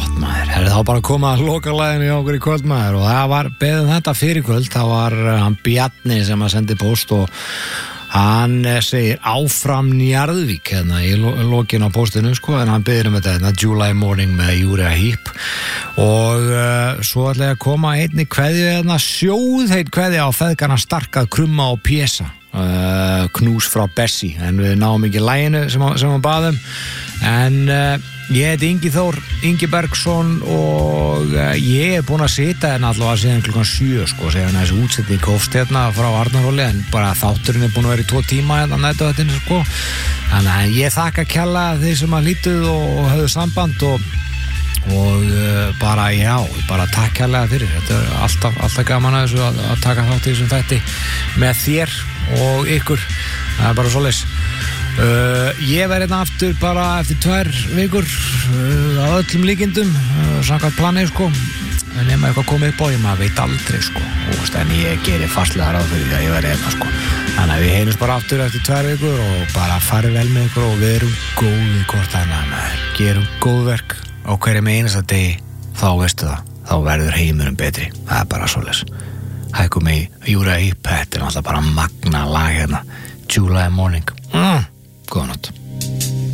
gott maður. Herri, þá bara koma að lokalaginu í okkur í kvöld maður og það var beðum þetta fyrir kvöld, það var hann Bjarni sem að sendi post og hann segir áfram Njarðvík hérna í lokin á postinu sko, en hann beðir þetta hérna July Morning með Uriah Heep og svo ætla ég að koma einni kveðju hérna sjóðheit kveðja á feðgana Starkað, Krumma og Pésa. Knús frá Bessi, en við náum ekki læginu sem hann baðum, en ég heiti Ingi Þór Ingibergsson og ég búinn að sita hérna allavega síðan klukkan 7 sko, segja þessi útsetning hófst hérna frá Arnarhóli, en bara þátturinn búinn að vera í 2 tíma hérna nætuvættinu sko, þannig að ég þakka kærlega þeir sem að lítuð og höfðu samband og bara já, bara takk kærlega fyrir, þetta er alltaf gaman að þessu að taka þátt í þessum þætti með þér og ykkur, það er bara svoleiðis. Ég verð hérna aftur bara eftir 2 vikur á öllum líkindum samkvæmt planið sko, en ef maður eitthvað komið upp á ég maður veit aldrei sko, en ég gerir fastlega ráð fyrir að ég verði hérna sko, þannig að við heynumst bara aftur eftir 2 vikur og bara farið vel með ykkur og við erum góðið hvort annað maður, gerum góðverk á hverjum einasta degi, þá veistu það, þá verður heimurinn betri, það er bara svoleiðis. Hækkum í Uriah Heep, þetta er alltaf bara magna lag hérna, July Morning. Góða nótt.